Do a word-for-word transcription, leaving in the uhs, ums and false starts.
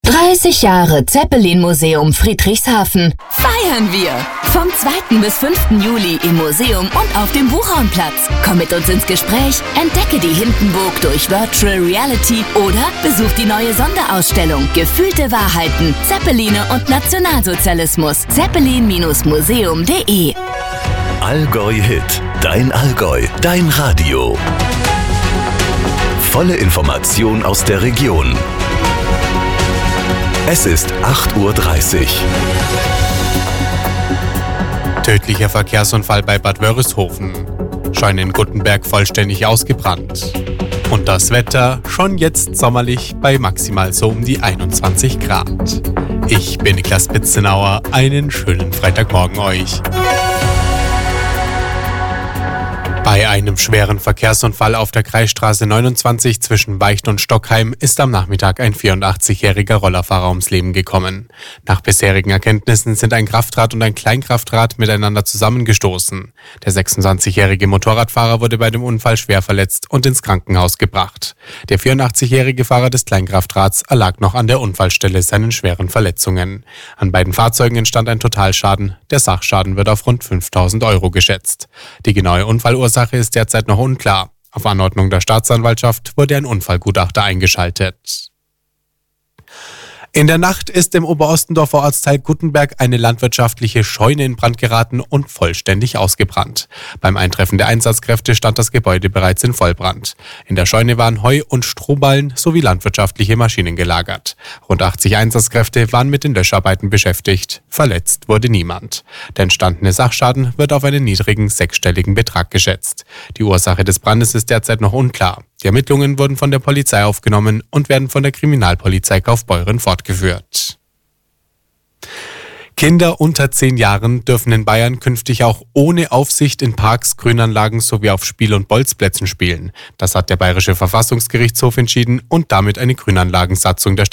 dreißig Jahre Zeppelin-Museum Friedrichshafen. Feiern wir! Vom zweiten bis fünften Juli im Museum und auf dem Buchhornplatz. Komm mit uns ins Gespräch, entdecke die Hindenburg durch Virtual Reality oder besuch die neue Sonderausstellung Gefühlte Wahrheiten, Zeppeline und Nationalsozialismus. zeppelin Museum punkt de Allgäu Hit, dein Allgäu, dein Radio. Volle Information aus der Region. Es ist acht Uhr dreißig. Tödlicher Verkehrsunfall bei Bad Wörishofen. Scheune in Guttenberg vollständig ausgebrannt. Und das Wetter schon jetzt sommerlich bei maximal so um die einundzwanzig Grad. Ich bin Niklas Pitzenauer. Einen schönen Freitagmorgen euch. Bei einem schweren Verkehrsunfall auf der Kreisstraße neunundzwanzig zwischen Weicht und Stockheim ist am Nachmittag ein vierundachtzigjähriger Rollerfahrer ums Leben gekommen. Nach bisherigen Erkenntnissen sind ein Kraftrad und ein Kleinkraftrad miteinander zusammengestoßen. Der sechsundzwanzigjährige Motorradfahrer wurde bei dem Unfall schwer verletzt und ins Krankenhaus gebracht. Der vierundachtzigjährige Fahrer des Kleinkraftrads erlag noch an der Unfallstelle seinen schweren Verletzungen. An beiden Fahrzeugen entstand ein Totalschaden. Der Sachschaden wird auf rund fünftausend Euro geschätzt. Die genaue Unfallursache ist derzeit noch unklar. Auf Anordnung der Staatsanwaltschaft wurde ein Unfallgutachter eingeschaltet. In der Nacht ist im Oberostendorfer Ortsteil Guttenberg eine landwirtschaftliche Scheune in Brand geraten und vollständig ausgebrannt. Beim Eintreffen der Einsatzkräfte stand das Gebäude bereits in Vollbrand. In der Scheune waren Heu- und Strohballen sowie landwirtschaftliche Maschinen gelagert. Rund achtzig Einsatzkräfte waren mit den Löscharbeiten beschäftigt. Verletzt wurde niemand. Der entstandene Sachschaden wird auf einen niedrigen sechsstelligen Betrag geschätzt. Die Ursache des Brandes ist derzeit noch unklar. Die Ermittlungen wurden von der Polizei aufgenommen und werden von der Kriminalpolizei Kaufbeuren fortgeführt. Kinder unter zehn Jahren dürfen in Bayern künftig auch ohne Aufsicht in Parks, Grünanlagen sowie auf Spiel- und Bolzplätzen spielen. Das hat der Bayerische Verfassungsgerichtshof entschieden und damit eine Grünanlagensatzung der